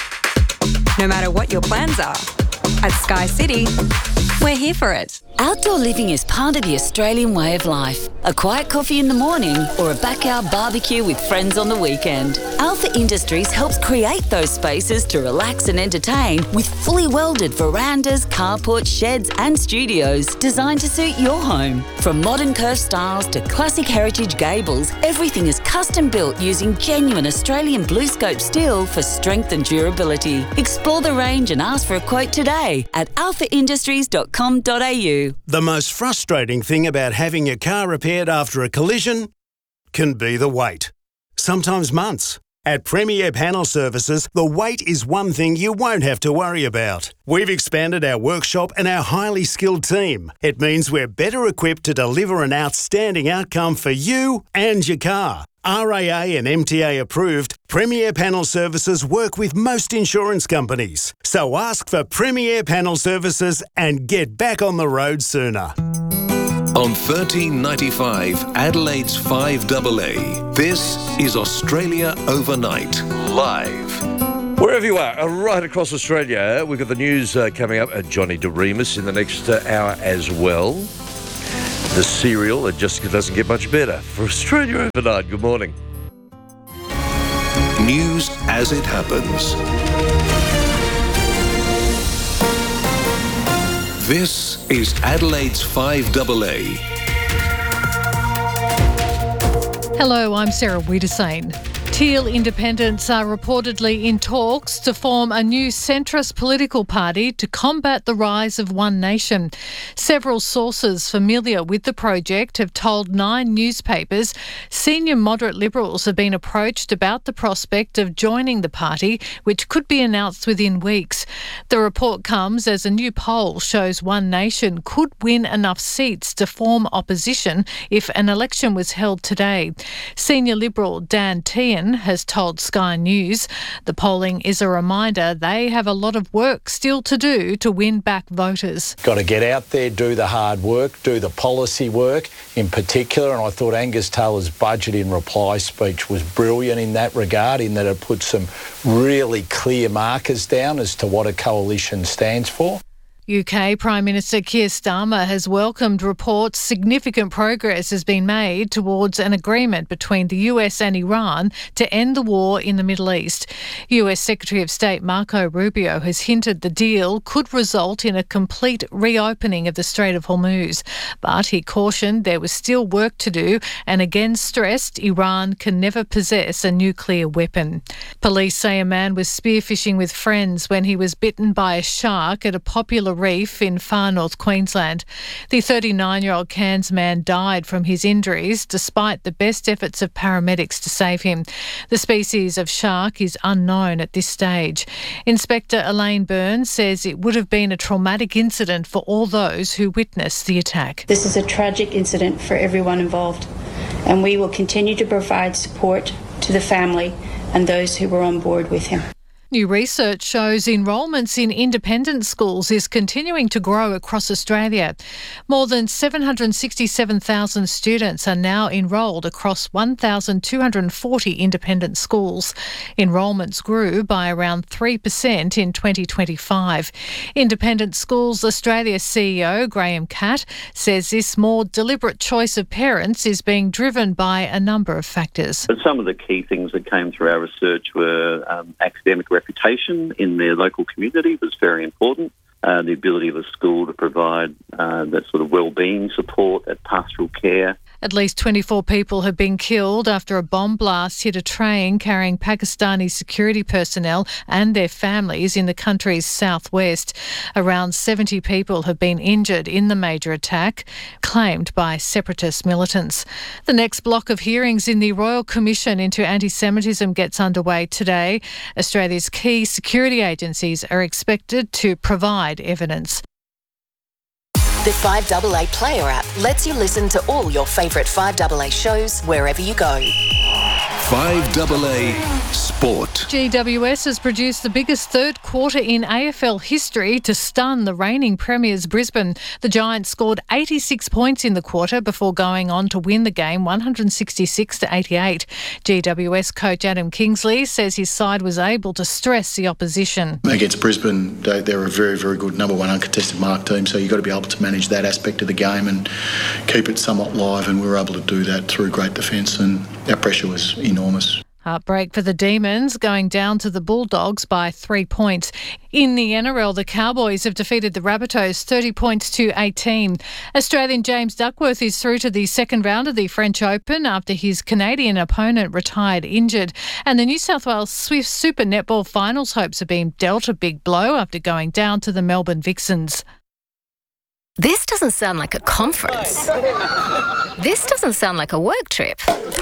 No matter what your plans are, at Sky City, we're here for it. Outdoor living is part of the Australian way of life. A quiet coffee in the morning or a backyard barbecue with friends on the weekend. Alpha Industries helps create those spaces to relax and entertain with fully welded verandas, carports, sheds and studios designed to suit your home. From modern curved styles to classic heritage gables, everything is custom built using genuine Australian BlueScope steel for strength and durability. Explore the range and ask for a quote today at alpha industries dot com dot a u. The most frustrating thing about having your car repaired after a collision can be the wait. Sometimes months. At Premier Panel Services, the wait is one thing you won't have to worry about. We've expanded our workshop and our highly skilled team. It means we're better equipped to deliver an outstanding outcome for you and your car. R A A and M T A approved, Premier Panel Services work with most insurance companies. So ask for Premier Panel Services and get back on the road sooner. On thirteen ninety-five, Adelaide's five A A, this is Australia Overnight, live. Wherever you are, uh, right across Australia, we've got the news uh, coming up at Johnny DeRemus in the next uh, hour as well. The serial, it just doesn't get much better for Australia Overnight. Good morning. News as it happens. This is Adelaide's five A A. Hello, I'm Sarah Wiedersane. Teal independents are reportedly in talks to form a new centrist political party to combat the rise of One Nation. Several sources familiar with the project have told Nine newspapers senior moderate Liberals have been approached about the prospect of joining the party, which could be announced within weeks. The report comes as a new poll shows One Nation could win enough seats to form opposition if an election was held today. Senior Liberal Dan Tehan has told Sky News the polling is a reminder they have a lot of work still to do to win back voters. Got to get out there, do the hard work, do the policy work in particular, and I thought Angus Taylor's budget in reply speech was brilliant in that regard, in that it put some really clear markers down as to what a coalition stands for. U K Prime Minister Keir Starmer has welcomed reports significant progress has been made towards an agreement between the U S and Iran to end the war in the Middle East. U S Secretary of State Marco Rubio has hinted the deal could result in a complete reopening of the Strait of Hormuz, but he cautioned there was still work to do and again stressed Iran can never possess a nuclear weapon. Police say a man was spearfishing with friends when he was bitten by a shark at a popular reef in far north Queensland. The thirty-nine-year-old Cairns man died from his injuries despite the best efforts of paramedics to save him. The species of shark is unknown at this stage. Inspector Elaine Burns says it would have been a traumatic incident for all those who witnessed the attack. This is a tragic incident for everyone involved, and we will continue to provide support to the family and those who were on board with him. New research shows enrolments in independent schools is continuing to grow across Australia. More than seven hundred sixty-seven thousand students are now enrolled across one thousand two hundred forty independent schools. Enrolments grew by around three percent in twenty twenty-five. Independent Schools Australia C E O Graham Catt says this more deliberate choice of parents is being driven by a number of factors. But some of the key things that came through our research were um, academic reputation in their local community was very important. Uh, the ability of a school to provide uh, that sort of wellbeing support, that pastoral care. At least twenty-four people have been killed after a bomb blast hit a train carrying Pakistani security personnel and their families in the country's southwest. Around seventy people have been injured in the major attack, claimed by separatist militants. The next block of hearings in the Royal Commission into Anti-Semitism gets underway today. Australia's key security agencies are expected to provide evidence. The five A A Player app lets you listen to all your favourite five A A shows wherever you go. five A A Sport. G W S has produced the biggest third quarter in A F L history to stun the reigning premiers Brisbane. The Giants scored eighty-six points in the quarter before going on to win the game one hundred sixty-six to eighty-eight. G W S coach Adam Kingsley says his side was able to stress the opposition. Against Brisbane, they, they're a very, very good number one uncontested mark team, so you've got to be able to manage that aspect of the game and keep it somewhat live, and we were able to do that through great defence, and our pressure was enormous. Heartbreak for the Demons, going down to the Bulldogs by three points. In the N R L, the Cowboys have defeated the Rabbitohs thirty points to eighteen. Australian James Duckworth is through to the second round of the French Open after his Canadian opponent retired injured. And the New South Wales Swift Super Netball Finals hopes have been dealt a big blow after going down to the Melbourne Vixens. This doesn't sound like a conference. This doesn't sound like a work trip.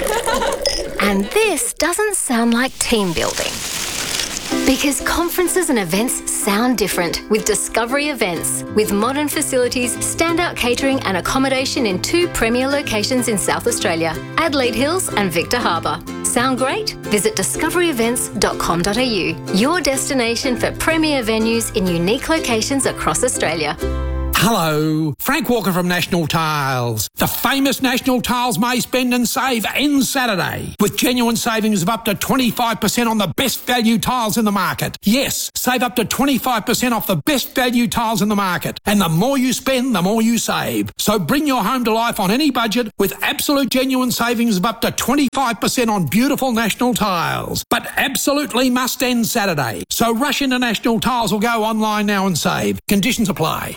And this doesn't sound like team building. Because conferences and events sound different with Discovery Events. With modern facilities, standout catering and accommodation in two premier locations in South Australia, Adelaide Hills and Victor Harbour. Sound great? Visit discovery events dot com dot a u, your destination for premier venues in unique locations across Australia. Hello, Frank Walker from National Tiles. The famous National Tiles May Spend and Save ends Saturday with genuine savings of up to twenty-five percent on the best value tiles in the market. Yes, save up to twenty-five percent off the best value tiles in the market. And the more you spend, the more you save. So bring your home to life on any budget with absolute genuine savings of up to twenty-five percent on beautiful National Tiles. But absolutely must end Saturday. So rush into National Tiles or go online now and save. Conditions apply.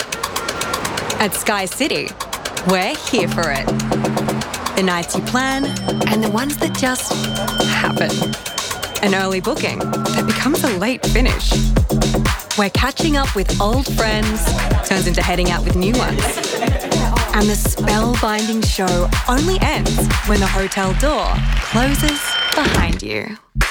At Sky City, we're here for it. The nights you plan and the ones that just happen. An early booking that becomes a late finish. Where catching up with old friends turns into heading out with new ones. And the spellbinding show only ends when the hotel door closes behind you.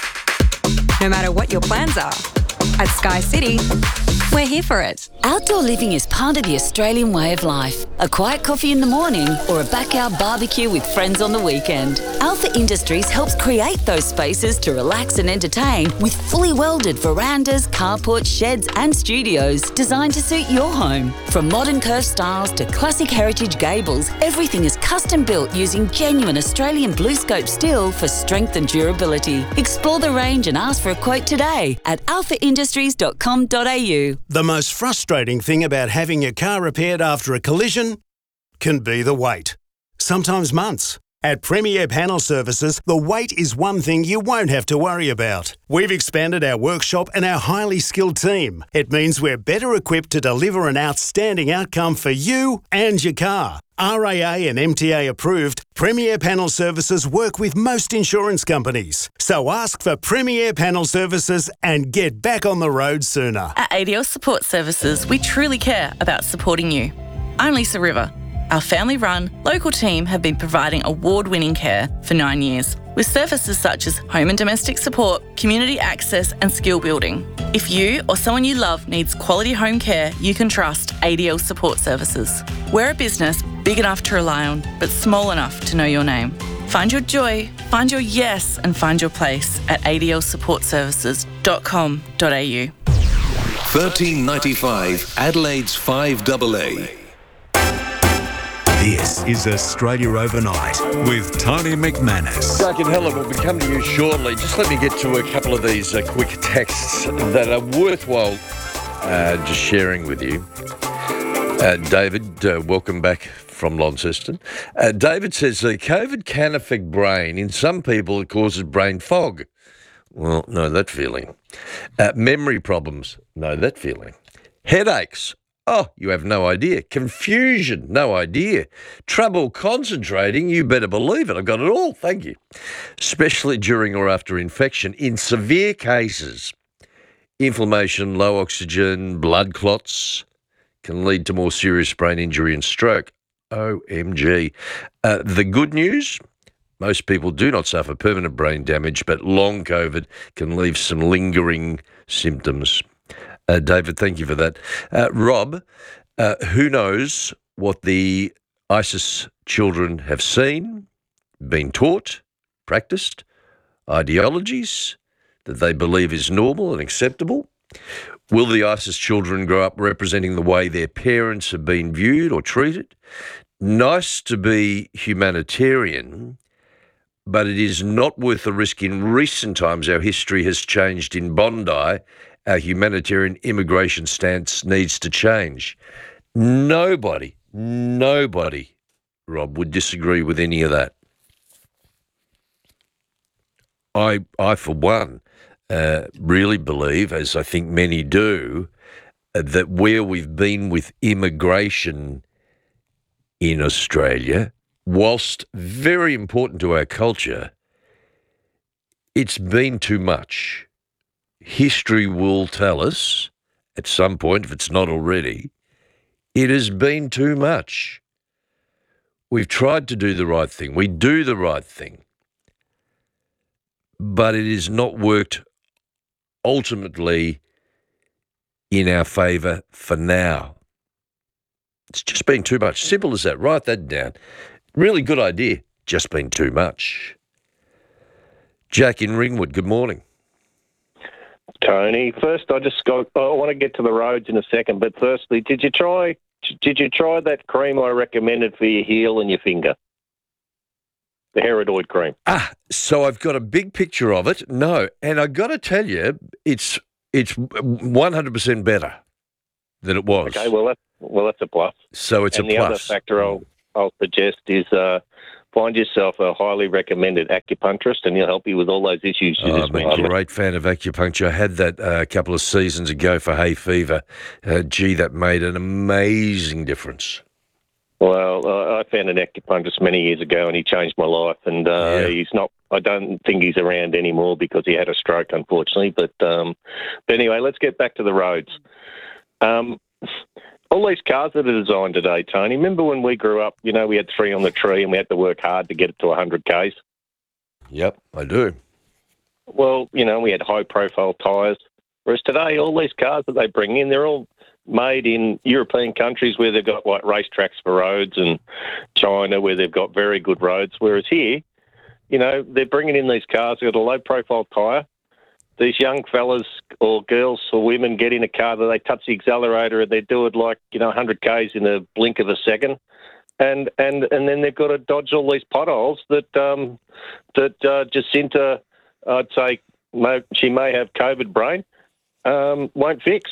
No matter what your plans are, at Sky City, we're here for it. Outdoor living is part of the Australian way of life. A quiet coffee in the morning or a backyard barbecue with friends on the weekend. Alpha Industries helps create those spaces to relax and entertain with fully welded verandas, carports, sheds and studios designed to suit your home. From modern curved styles to classic heritage gables, everything is custom built using genuine Australian blue scope steel for strength and durability. Explore the range and ask for a quote today at alpha industries dot com dot a u. The most frustrating thing about having your car repaired after a collision can be the wait. Sometimes months. At Premier Panel Services, the wait is one thing you won't have to worry about. We've expanded our workshop and our highly skilled team. It means we're better equipped to deliver an outstanding outcome for you and your car. R A A and M T A approved, Premier Panel Services work with most insurance companies. So ask for Premier Panel Services and get back on the road sooner. At A D L Support Services, we truly care about supporting you. I'm Lisa River. Our family-run, local team have been providing award-winning care for nine years, with services such as home and domestic support, community access and skill building. If you or someone you love needs quality home care, you can trust A D L Support Services. We're a business big enough to rely on, but small enough to know your name. Find your joy, find your yes and find your place at a d l support services dot com dot a u. thirteen ninety-five Adelaide's five double A. This is Australia Overnight with Tony McManus. Jack and Helen will be coming to you shortly. Just let me get to a couple of these uh, quick texts that are worthwhile uh, just sharing with you. Uh, David, uh, welcome back from Launceston. Uh, David says, uh, COVID can affect brain. In some people, it causes brain fog. Well, know that feeling. Uh, memory problems. Know that feeling. Headaches. Oh, you have no idea. Confusion, no idea. Trouble concentrating, you better believe it. I've got it all, thank you. Especially during or after infection. In severe cases, inflammation, low oxygen, blood clots can lead to more serious brain injury and stroke. O M G. Uh, the good news, most people do not suffer permanent brain damage, but long COVID can leave some lingering symptoms. Uh, David, thank you for that. Uh, Rob, uh, who knows what the ISIS children have seen, been taught, practiced, ideologies that they believe is normal and acceptable? Will the ISIS children grow up representing the way their parents have been viewed or treated? Nice to be humanitarian, but it is not worth the risk. In recent times, our history has changed in Bondi. Our humanitarian immigration stance needs to change. Nobody, nobody, Rob, would disagree with any of that. I, I for one, uh, really believe, as I think many do, uh, that where we've been with immigration in Australia, whilst very important to our culture, it's been too much. History will tell us, at some point, if it's not already, it has been too much. We've tried to do the right thing. We do the right thing. But it has not worked ultimately in our favour for now. It's just been too much. Simple as that. Write that down. Really good idea. Just been too much. Jack in Ringwood, good morning. Tony, first I just got, I want to get to the roads in a second, but firstly, did you try did you try that cream I recommended for your heel and your finger? The Heradoid cream. Ah, so I've got a big picture of it. No, and I got to tell you, it's it's one hundred percent better than it was. Okay, well, that's, well, that's a plus. So it's and a the plus. other factor I'll, I'll suggest is uh, find yourself a highly recommended acupuncturist and he'll help you with all those issues you Oh, just I'm a mentioned. great fan of acupuncture. I had that uh, a couple of seasons ago for hay fever. Uh, gee, that made an amazing difference. Well, uh, I found an acupuncturist many years ago and he changed my life. And uh, Yeah. he's not, I don't think he's around anymore because he had a stroke, unfortunately. But, um, but anyway, let's get back to the roads. Um, all these cars that are designed today, Tony, remember when we grew up, you know, we had three on the tree and we had to work hard to get it to one hundred kays? Yep, I do. Well, you know, we had high-profile tyres. Whereas today, all these cars that they bring in, they're all made in European countries where they've got like racetracks for roads, and China where they've got very good roads. Whereas here, you know, they're bringing in these cars, they've got a low-profile tyre. These young fellas or girls or women get in a car that they touch the accelerator and they do it like, you know, one hundred kays in a blink of a second. And and, and then they've got to dodge all these potholes that, um, that uh, Jacinta, I'd say, may, she may have COVID brain, um, won't fix.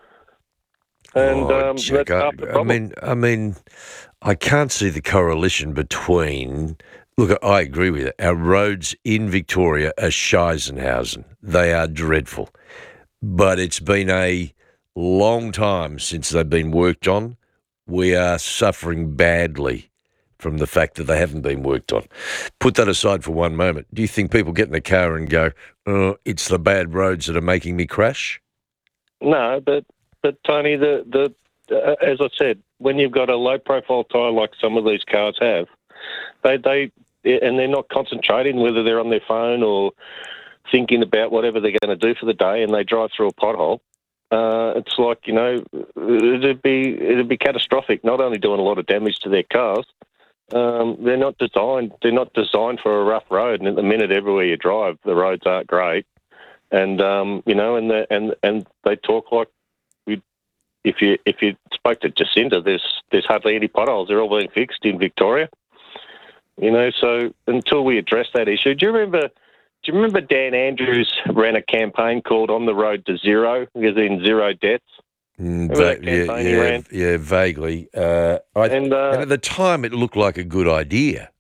And Oh, um, Jack, that's I, half the I problem. mean, I mean, I can't see the correlation between. Look, I agree with you. Our roads in Victoria are Scheisenhausen. They are dreadful, but it's been a long time since they've been worked on. We are suffering badly from the fact that they haven't been worked on. Put that aside for one moment. Do you think people get in the car and go, "Oh, it's the bad roads that are making me crash"? No, but but Tony, the the uh, as I said, when you've got a low profile tyre like some of these cars have, they they and they're not concentrating whether they're on their phone or thinking about whatever they're going to do for the day, and they drive through a pothole. Uh, it's like, you know, it'd be it'd be catastrophic. Not only doing a lot of damage to their cars, um, they're not designed they're not designed for a rough road. And at the minute, everywhere you drive, the roads aren't great. And um, you know, and the, and and they talk like we. If you if you spoke to Jacinta, there's there's hardly any potholes. They're all being fixed in Victoria. You know, so until we address that issue, do you remember? Do you remember Dan Andrews ran a campaign called "On the Road to Zero"? As in zero deaths. Mm, Remember va- that yeah, campaign he yeah, ran? yeah, vaguely. Uh, I, And, uh, and at the time, it looked like a good idea.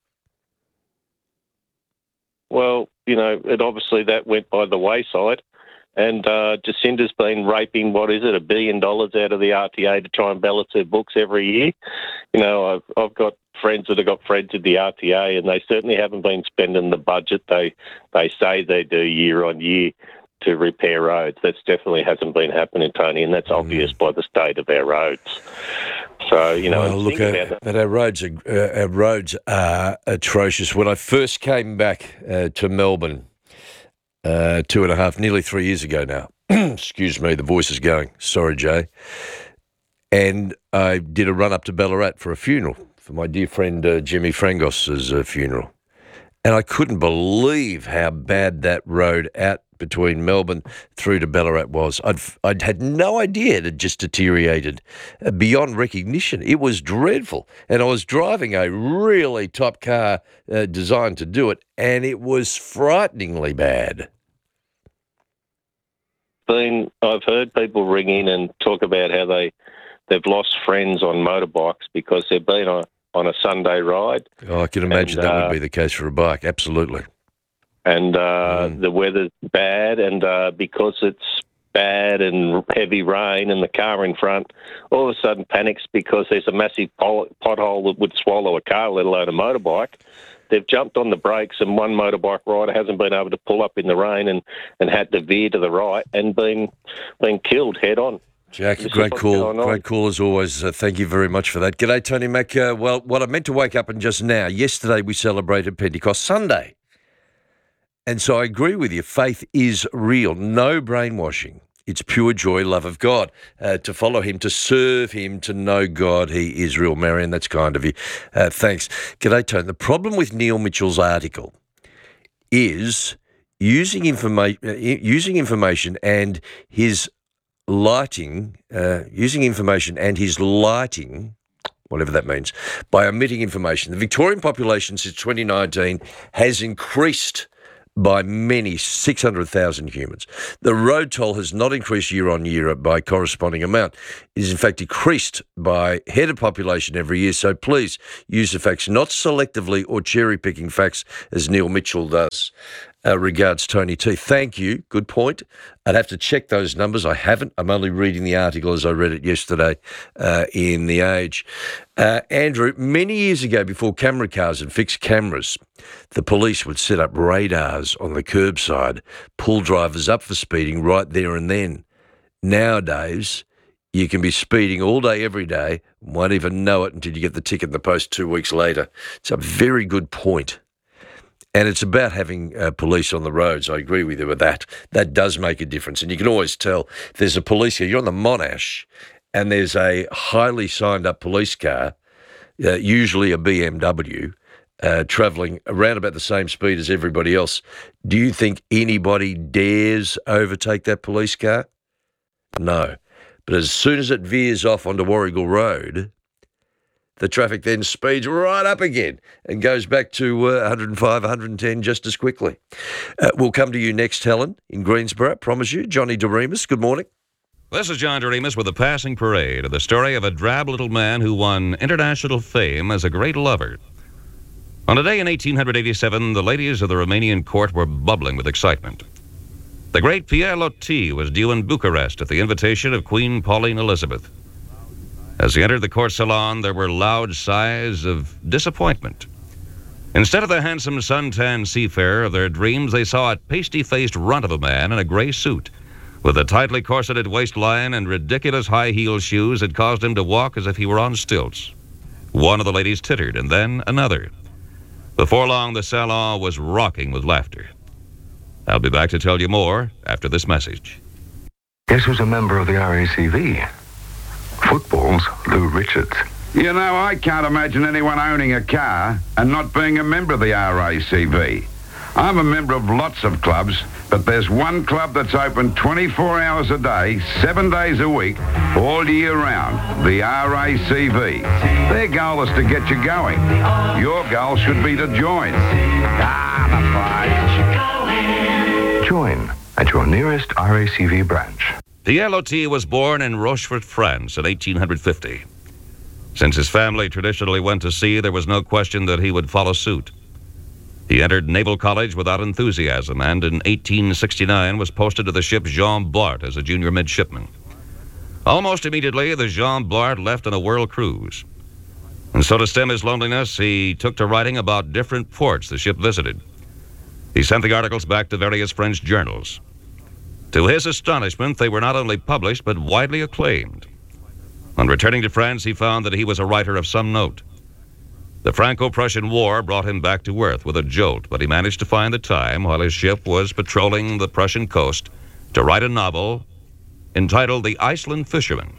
Well, you know, it obviously that went by the wayside, and uh, Jacinta's been raping, what is it, a billion dollars out of the R T A to try and balance their books every year. You know, I've I've got friends that have got friends at the R T A, and they certainly haven't been spending the budget they they say they do year on year to repair roads. That definitely hasn't been happening, Tony, and that's obvious by the state of our roads. So, you know, Well, and look, think uh, about that. but our roads are uh, our roads are atrocious. When I first came back uh, to Melbourne, uh, two and a half, nearly three years ago now. Excuse me, the voice is going. Sorry, Jay. And I did a run up to Ballarat for a funeral for my dear friend uh, Jimmy Frangos's uh, funeral, and I couldn't believe how bad that road out between Melbourne through to Ballarat was. I'd I'd had no idea it had just deteriorated uh, beyond recognition. It was dreadful, and I was driving a really top car uh, designed to do it, and it was frighteningly bad. Been, I've heard people ring in and talk about how they they've lost friends on motorbikes because they've been on, on a Sunday ride. Oh, I can imagine And, that uh, would be the case for a bike. Absolutely. and uh, the weather's bad, and uh, because it's bad and heavy rain, and the car in front all of a sudden panics because there's a massive pol- pothole that would swallow a car, let alone a motorbike. They've jumped on the brakes, and one motorbike rider hasn't been able to pull up in the rain and, and had to veer to the right and been been killed head on. Jack, This is great what's call. going on. Great call as always. Uh, thank you very much for that. G'day, Tony Mac. Uh, well, what I meant to wake up and just now, yesterday we celebrated Pentecost Sunday. And so I agree with you. Faith is real. No brainwashing. It's pure joy, love of God. Uh, to follow him, to serve him, to know God, he is real. Marion, that's kind of you. Uh, thanks. G'day, Tony. The problem with Neil Mitchell's article is using, informa- uh, using information and his lighting, uh, using information and his lighting, whatever that means, by omitting information. The Victorian population since twenty nineteen has increased by many, six hundred thousand humans. The road toll has not increased year on year by corresponding amount. It is in fact decreased by head of population every year. So please use the facts, not selectively or cherry-picking facts as Neil Mitchell does. Uh, regards, Tony T. Thank you. Good point. I'd have to check those numbers. I haven't. I'm only reading the article as I read it yesterday uh, in The Age. Uh, Andrew, many years ago, before camera cars and fixed cameras, the police would set up radars on the curbside, pull drivers up for speeding right there and then. Nowadays, you can be speeding all day, every day, won't even know it until you get the ticket in the post two weeks later. It's a very good point. And it's about having uh, police on the roads. I agree with you with that. That does make a difference. And you can always tell if there's a police car. You're on the Monash and there's a highly signed up police car, uh, usually a B M W, uh, travelling around about the same speed as everybody else. Do you think anybody dares overtake that police car? No. But as soon as it veers off onto Warrigal Road, the traffic then speeds right up again and goes back to uh, one hundred five, one hundred ten just as quickly. Uh, we'll come to you next, Helen, in Greensboro, promise you. Johnny DeRemus, good morning. This is John DeRemus with a passing parade of the story of a drab little man who won international fame as a great lover. On a day in eighteen eighty-seven, the ladies of the Romanian court were bubbling with excitement. The great Pierre Loti was due in Bucharest at the invitation of Queen Pauline Elizabeth. As he entered the court salon, there were loud sighs of disappointment. Instead of the handsome suntan seafarer of their dreams, they saw a pasty-faced runt of a man in a gray suit, with a tightly corseted waistline and ridiculous high-heel shoes that caused him to walk as if he were on stilts. One of the ladies tittered, and then another. Before long, the salon was rocking with laughter. I'll be back to tell you more after this message. Guess who's a member of the R A C V? Football's Lou Richards. You know, I can't imagine anyone owning a car and not being a member of the R A C V. I'm a member of lots of clubs, but there's one club that's open twenty-four hours a day, seven days a week, all year round, the R A C V. Their goal is to get you going. Your goal should be to join. Ah, the Join at your nearest R A C V branch. Pierre Loti was born in Rochefort, France in eighteen fifty. Since his family traditionally went to sea, there was no question that he would follow suit. He entered Naval College without enthusiasm and in eighteen sixty-nine was posted to the ship Jean Bart as a junior midshipman. Almost immediately, the Jean Bart left on a world cruise. And so to stem his loneliness, he took to writing about different ports the ship visited. He sent the articles back to various French journals. To his astonishment, they were not only published, but widely acclaimed. On returning to France, he found that he was a writer of some note. The Franco-Prussian War brought him back to earth with a jolt, but he managed to find the time, while his ship was patrolling the Prussian coast, to write a novel entitled The Iceland Fisherman.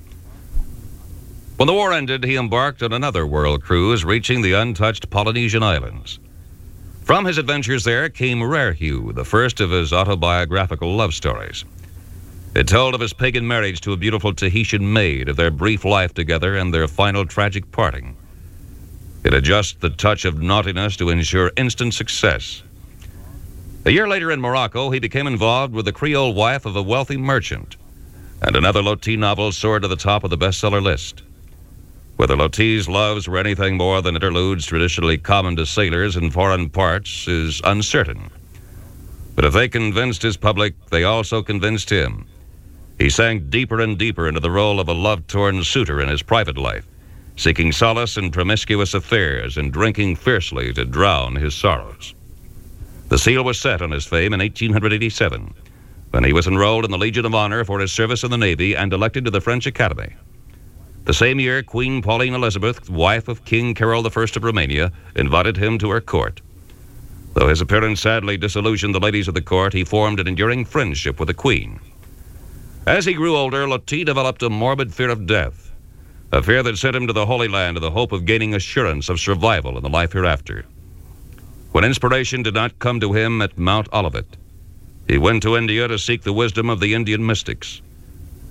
When the war ended, he embarked on another world cruise, reaching the untouched Polynesian islands. From his adventures there came Rare Hue, the first of his autobiographical love stories. It told of his pagan marriage to a beautiful Tahitian maid, of their brief life together and their final tragic parting. It had just the touch of naughtiness to ensure instant success. A year later in Morocco, he became involved with the Creole wife of a wealthy merchant, and another Loti novel soared to the top of the bestseller list. Whether Loti's loves were anything more than interludes traditionally common to sailors in foreign parts is uncertain. But if they convinced his public, they also convinced him. He sank deeper and deeper into the role of a love-torn suitor in his private life, seeking solace in promiscuous affairs and drinking fiercely to drown his sorrows. The seal was set on his fame in eighteen eighty-seven, when he was enrolled in the Legion of Honor for his service in the Navy and elected to the French Academy. The same year, Queen Pauline Elizabeth, wife of King Carol the First of Romania, invited him to her court. Though his appearance sadly disillusioned the ladies of the court, he formed an enduring friendship with the Queen. As he grew older, Loti developed a morbid fear of death, a fear that sent him to the Holy Land in the hope of gaining assurance of survival in the life hereafter. When inspiration did not come to him at Mount Olivet, he went to India to seek the wisdom of the Indian mystics.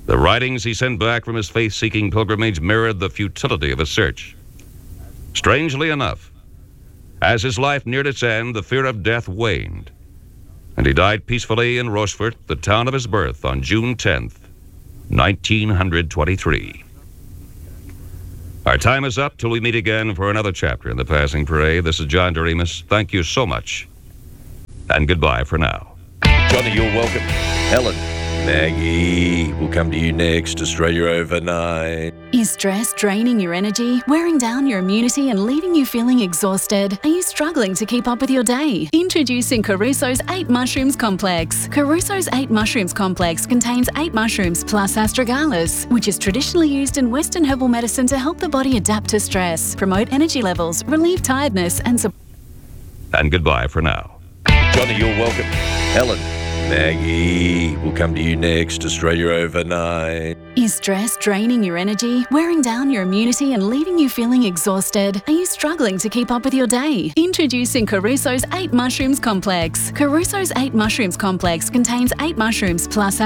The writings he sent back from his faith-seeking pilgrimage mirrored the futility of his search. Strangely enough, as his life neared its end, the fear of death waned, and he died peacefully in Rochefort, the town of his birth, on June tenth, nineteen twenty-three. Our time is up till we meet again for another chapter in The Passing Parade. This is John Doremus. Thank you so much, and goodbye for now. Johnny, you're welcome. Helen, Maggie, we'll come to you next. Australia Overnight. Is stress draining your energy, wearing down your immunity and leaving you feeling exhausted? Are you struggling to keep up with your day? Introducing Caruso's eight Mushrooms Complex. Caruso's eight Mushrooms Complex contains eight mushrooms plus astragalus, which is traditionally used in Western herbal medicine to help the body adapt to stress, promote energy levels, relieve tiredness and support. And goodbye for now. Johnny, you're welcome. Helen, Maggie, we'll come to you next. Australia Overnight. Is stress draining your energy, wearing down your immunity and leaving you feeling exhausted? Are you struggling to keep up with your day? Introducing Caruso's eight Mushrooms Complex. Caruso's eight Mushrooms Complex contains eight mushrooms plus